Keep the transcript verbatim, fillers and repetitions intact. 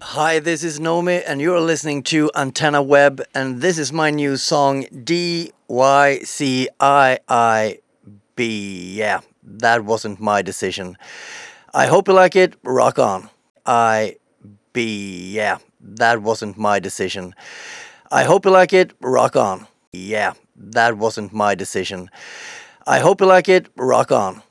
Hi, this is Nomi, and you're listening to Antenna Web, and this is my new song D Y C I I B. Yeah, that wasn't my decision. I hope you like it. Rock on. I B. Yeah, that wasn't my decision. I hope you like it. Rock on. Yeah, that wasn't my decision. I hope you like it. Rock on.